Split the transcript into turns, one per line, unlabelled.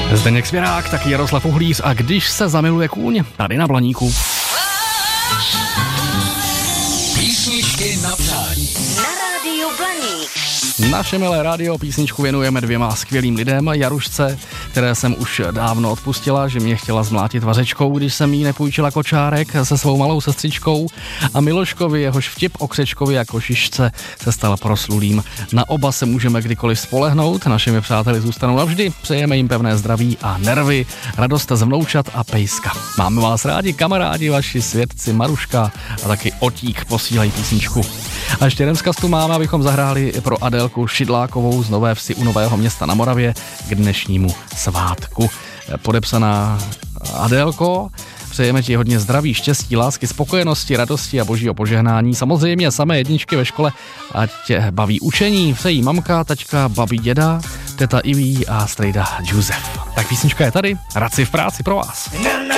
Zdeněk Svěrák, taky Jaroslav Uhlíř a Když se zamiluje kůň, tady na Blaníku.
Písničky na přání.
Na rádiu Blaník.
Naše milé rádio písničku věnujeme dvěma skvělým lidem. Jarušce, které jsem už dávno odpustila, že mě chtěla zmlátit vařečkou, když jsem jí nepůjčila kočárek se svou malou sestřičkou, a Miloškovi, jehož vtip o křečkovi a košišce se stal proslulým. Na oba se můžeme kdykoliv spolehnout, našimi přáteli zůstanou navždy, přejeme jim pevné zdraví a nervy, radost z vnoučat a pejska. Máme vás rádi, kamarádi, vaši svědci Maruška a taky Otík posílají písničku. A ještě jeden vzkaz tu máme, abychom zahráli pro Adélku Šidlákovou z Nové Vsi u Nového Města na Moravě k dnešnímu svátku. Podepsaná Adélko, přejeme ti hodně zdraví, štěstí, lásky, spokojenosti, radosti a božího požehnání. Samozřejmě samé jedničky ve škole, ať tě baví učení, přejí mamka, taťka, babi, děda, teta Iví a strejda Josef. Tak písnička je tady, Radci v práci pro vás.
Na, na,